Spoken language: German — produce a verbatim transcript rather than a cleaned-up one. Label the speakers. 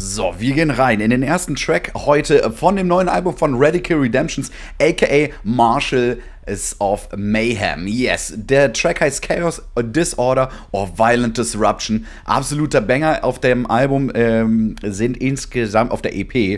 Speaker 1: So, wir gehen rein in den ersten Track heute von dem neuen Album von Radical Redemptions, aka Marshall is of Mayhem. Yes, der Track heißt Chaos Disorder or Violent Disruption. Absoluter Banger. Auf dem Album ähm, sind insgesamt, auf der E P,